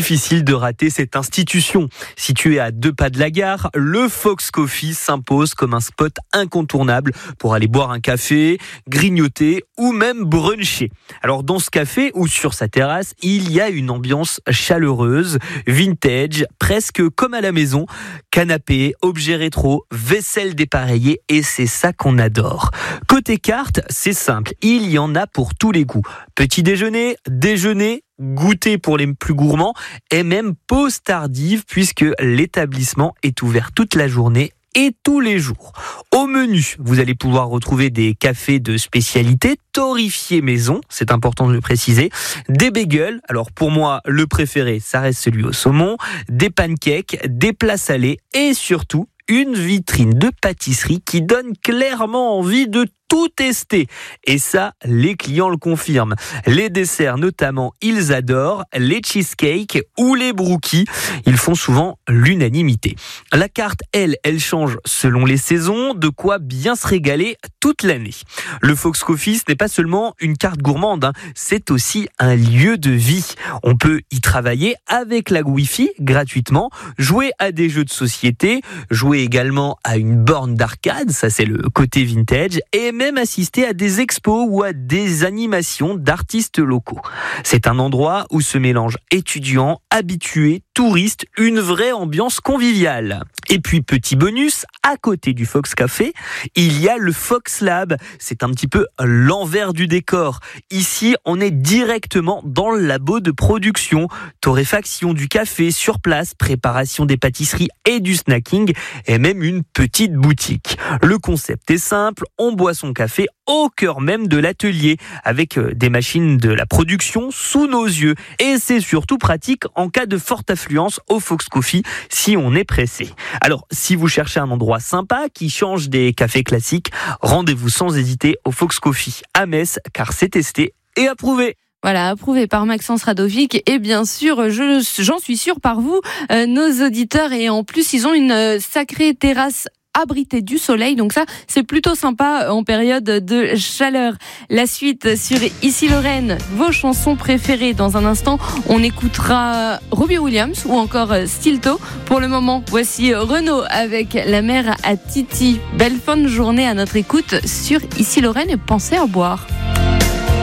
difficile de rater cette institution. Située à 2 pas de la gare, le Fox Coffee s'impose comme un spot incontournable pour aller boire un café, grignoter ou même bruncher. Alors dans ce café ou sur sa terrasse, il y a une ambiance chaleureuse, vintage, presque comme à la maison. Canapé, objets rétro, vaisselle dépareillée et c'est ça qu'on adore. Côté carte, c'est simple, il y en a pour tous les goûts. Petit déjeuner, déjeuner, goûter pour les plus gourmands et même pause tardive puisque l'établissement est ouvert toute la journée et tous les jours. Au menu, vous allez pouvoir retrouver des cafés de spécialité, torréfiés maison, c'est important de le préciser, des bagels, alors pour moi le préféré, ça reste celui au saumon, des pancakes, des plats salés et surtout une vitrine de pâtisserie qui donne clairement envie de tout tester. Et ça, les clients le confirment. Les desserts notamment, ils adorent les cheesecakes ou les brookies. Ils font souvent l'unanimité. La carte, elle change selon les saisons, de quoi bien se régaler toute l'année. Le Fox Coffee, ce n'est pas seulement une carte gourmande, c'est aussi un lieu de vie. On peut y travailler avec la Wi-Fi gratuitement, jouer à des jeux de société, jouer également à une borne d'arcade, ça c'est le côté vintage, et même assister à des expos ou à des animations d'artistes locaux. C'est un endroit où se mélangent étudiants, habitués, touristes, une vraie ambiance conviviale. Et puis petit bonus, à côté du Fox Café, il y a le Fox Lab. C'est un petit peu l'envers du décor. Ici, on est directement dans le labo de production, torréfaction du café sur place, préparation des pâtisseries et du snacking, et même une petite boutique. Le concept est simple, on boit son café au cœur même de l'atelier, avec des machines de la production sous nos yeux. Et c'est surtout pratique en cas de forte affluence au Fox Coffee si on est pressé. Alors, si vous cherchez un endroit sympa qui change des cafés classiques, rendez-vous sans hésiter au Fox Coffee à Metz, car c'est testé et approuvé. Voilà, approuvé par Maxence Radovic et bien sûr, j'en suis sûre par vous, nos auditeurs. Et en plus, ils ont une sacrée terrasse abrité du soleil, donc ça c'est plutôt sympa en période de chaleur. La suite sur Ici Lorraine, vos chansons préférées. Dans un instant, on écoutera Robbie Williams ou encore Stilto. Pour le moment, voici Renaud avec La mer à Titi. Belle fin de journée à notre écoute sur Ici Lorraine et pensez à boire.